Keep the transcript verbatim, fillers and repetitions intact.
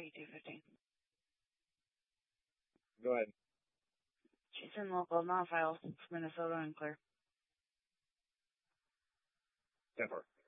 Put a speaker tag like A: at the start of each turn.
A: three two fifteen.
B: Go ahead.
A: Jason local non-file, Minnesota and clear.
B: ten four.